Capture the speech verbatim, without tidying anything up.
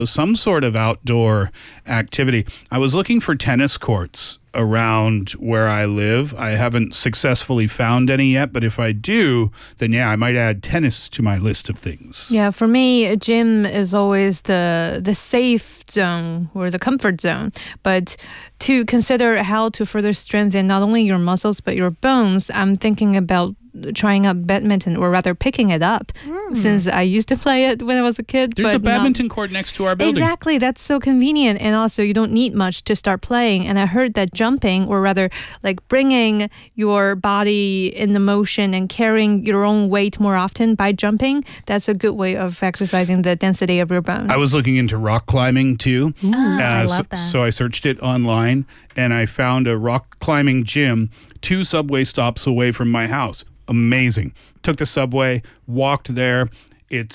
some sort of outdoor activity. I was looking for tennis courts around where I live. I haven't successfully found any yet, but if I do, then yeah, I might add tennis to my list of things. Yeah, for me, a gym is always the the safe zone or the comfort zone. But to consider how to further strengthen not only your muscles but your bones, I'm thinking about trying out badminton, or rather picking it up, mm. since I used to play it when I was a kid. There's but a badminton not... court next to our building. Exactly, that's so convenient, and also you don't need much to start playing. And I heard that jumping, or rather like bringing your body in the motion and carrying your own weight more often by jumping, that's a good way of exercising the density of your bones. I was looking into rock climbing too. Ooh, uh, I so, love that. So I searched it online and I found a rock climbing gym two subway stops away from my house. Amazing. Took the subway, walked there. It's